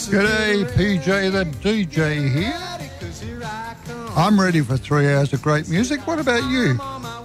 G'day, PJ the DJ here. I'm ready for 3 hours of great music. What about you?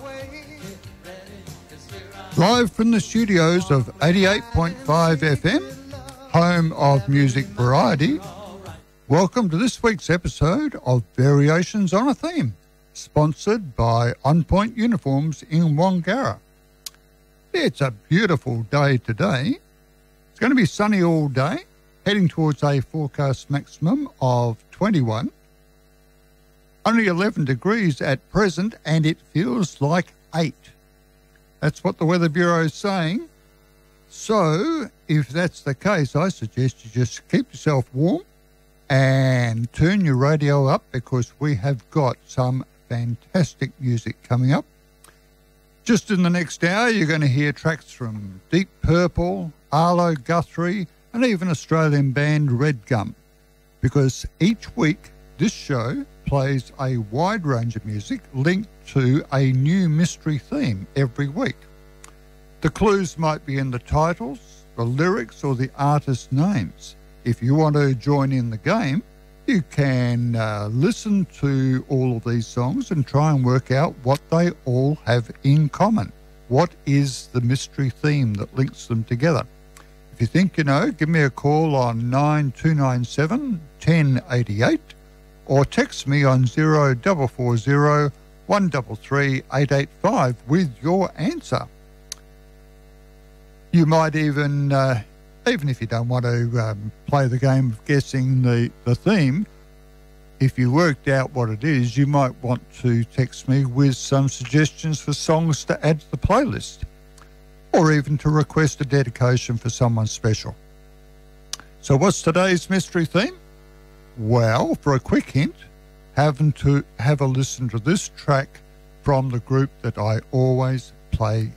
Live from the studios of 88.5 FM, home of music variety, welcome to this week's episode of Variations on a Theme, sponsored by On Point Uniforms in Wangara. It's a beautiful day today. It's going to be sunny all day, heading towards a forecast maximum of 21. Only 11 degrees at present, and it feels like 8. That's what the Weather Bureau is saying. So, if that's the case, I suggest you just keep yourself warm and turn your radio up, because we have got some fantastic music coming up. Just in the next hour, you're going to hear tracks from Deep Purple, Arlo Guthrie, and even Australian band Red Gum, because each week this show plays a wide range of music linked to a new mystery theme every week. The clues might be in the titles, the lyrics, or the artist names. If you want to join in the game, you can listen to all of these songs and try and work out what they all have in common. What is the mystery theme that links them together? If you think you know, give me a call on 9297 1088 or text me on 0440 133 885 with your answer. You might even if you don't want to play the game of guessing the theme, if you worked out what it is, you might want to text me with some suggestions for songs to add to the playlist, or even to request a dedication for someone special. So what's today's mystery theme? Well, for a quick hint, have a listen to this track from the group that I always play